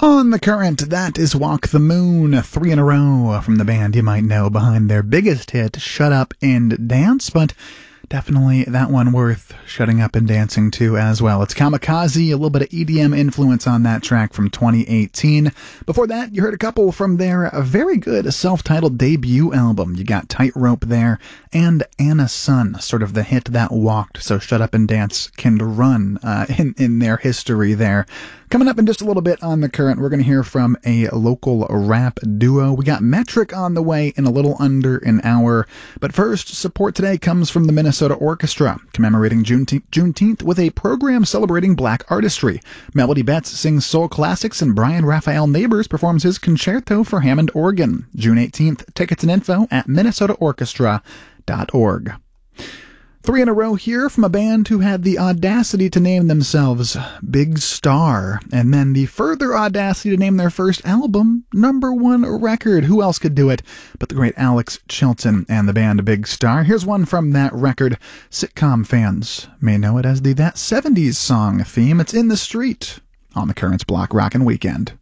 On the Current, that is Walk the Moon, 3 in a row from the band you might know behind their biggest hit, Shut Up and Dance, but definitely that one worth shutting up and dancing to as well. It's Kamikaze, a little bit of EDM influence on that track from 2018. Before that, you heard a couple from their very good self-titled debut album. You got Tightrope there, and Anna Sun, sort of the hit that walked, so Shut Up and Dance can run in their history there. Coming up in just a little bit on The Current, we're going to hear from a local rap duo. We got Metric on the way in a little under an hour. But first, support today comes from the Minnesota Orchestra, commemorating Juneteenth with a program celebrating black artistry. Melody Betts sings soul classics, and Brian Raphael Neighbors performs his concerto for Hammond organ. June 18th, tickets and info at minnesotaorchestra.org. 3 in a row here from a band who had the audacity to name themselves Big Star, and then the further audacity to name their first album #1 record. Who else could do it but the great Alex Chilton and the band Big Star? Here's one from that record. Sitcom fans may know it as the That 70s Song theme. It's In the Street on the Current's Block Rockin' Weekend.